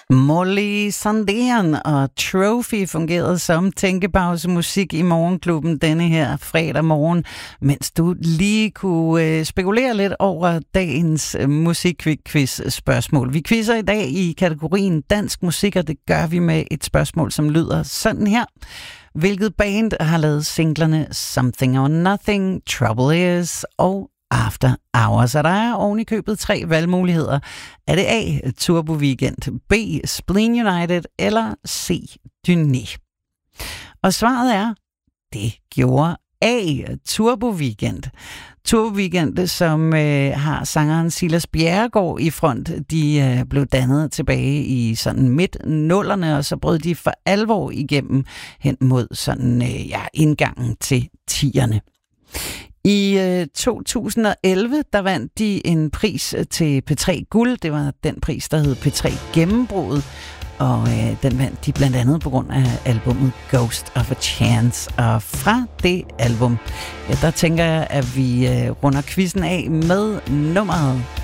Molly Sandén og Trophy fungerede som tænkepausemusik i Morgenklubben denne her fredag morgen, mens du lige kunne spekulere lidt over dagens musikquiz-spørgsmål. Vi quizzer i dag i kategorien dansk musik, og det gør vi med et spørgsmål, som lyder sådan her. Hvilket band har lavet singlerne Something or Nothing, Trouble Is og After Hours? Og der er oven i købet 3 valgmuligheder. Er det A, Turbo Weekend, B, Spleen United eller C, Dyné? Og svaret er, det gjorde A, Turbo Weekend. Turbo Weekend, som har sangeren Silas Bjerregaard i front, de blev dannet tilbage i sådan midt-nullerne, og så brød de for alvor igennem hen mod sådan indgangen til 10'erne. I 2011, der vandt de en pris til P3 Guld. Det var den pris, der hed P3 Gennembruddet. Og den vandt de blandt andet på grund af albumet Ghost of a Chance. Og fra det album, der tænker jeg, at vi runder quizzen af med nummeret